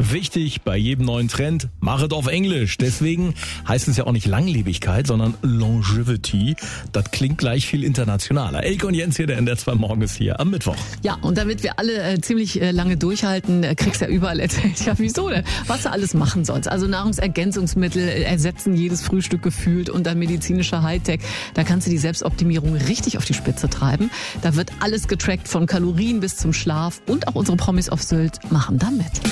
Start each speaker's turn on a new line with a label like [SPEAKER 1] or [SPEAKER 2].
[SPEAKER 1] Wichtig bei jedem neuen Trend, mach es auf Englisch. Deswegen heißt es ja auch nicht Langlebigkeit, sondern Longevity. Das klingt gleich viel internationaler. Elke und Jens hier, der NDR2 Morgen ist hier am Mittwoch.
[SPEAKER 2] Ja, und damit wir alle ziemlich lange durchhalten, kriegst du ja überall erzählt, ja wieso denn, was du alles machen sollst. Also Nahrungsergänzungsmittel ersetzen jedes Frühstück gefühlt und dann medizinischer Hightech. Da kannst du die Selbstoptimierung richtig auf die Spitze treiben. Da wird alles getrackt, von Kalorien bis zum Schlaf, und auch unsere Promis auf Sylt machen da mit.